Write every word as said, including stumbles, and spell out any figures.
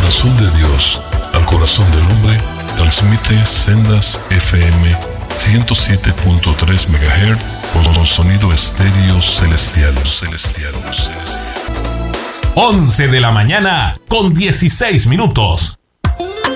azul de Dios al corazón del hombre, transmite Sendas F M ciento siete punto tres megahertz con sonido estéreo celestial, celestial, celestial. once de la mañana con dieciséis minutos.